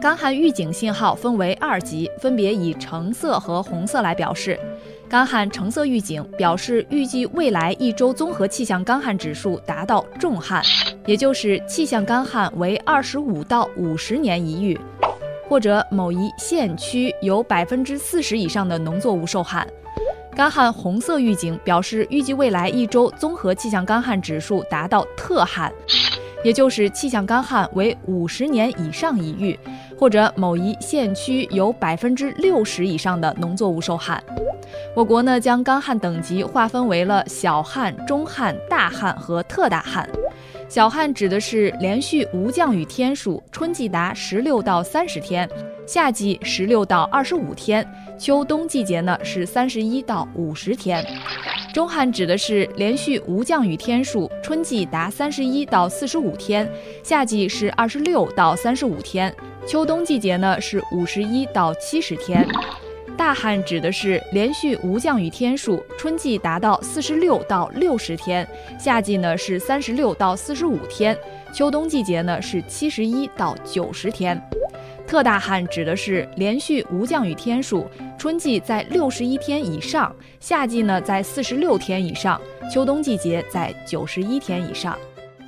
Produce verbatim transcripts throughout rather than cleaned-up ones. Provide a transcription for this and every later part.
干旱预警信号分为二级，分别以橙色和红色来表示。干旱橙色预警表示预计未来一周综合气象干旱指数达到重旱，也就是气象干旱为二十五到五十年一遇，或者某一县区有百分之四十以上的农作物受旱。干旱红色预警表示预计未来一周综合气象干旱指数达到特旱，也就是气象干旱为五十年以上一遇，或者某一县区有百分之六十以上的农作物受旱。我国呢将干旱等级划分为了小旱、中旱、大旱和特大旱。小旱指的是连续无降雨天数，春季达十六到三十天，夏季十六到二十五天，秋冬季节呢是三十一到五十天。中旱指的是连续无降雨天数，春季达三十一到四十五天，夏季是二十六到三十五天，秋冬季节呢是五十一到七十天。大旱指的是连续无降雨天数，春季达到四十六到六十天，夏季呢是三十六到四十五天，秋冬季节呢是七十一到九十天。特大旱指的是连续无降雨天数，春季在六十一天以上，夏季呢在四十六天以上，秋冬季节在九十一天以上。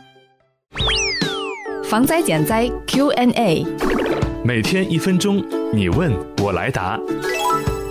防灾减灾 Q and A， 每天一分钟，你问我来答。